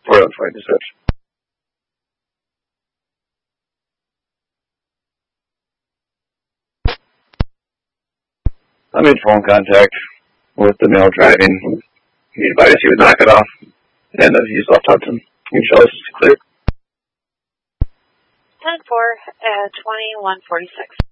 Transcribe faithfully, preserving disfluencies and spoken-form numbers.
four one five to switch. I made phone contact with the male driving. He advised he would knock it off, and uh, he's left Hudson. You can show us it's clear. ten four at twenty-one forty-six.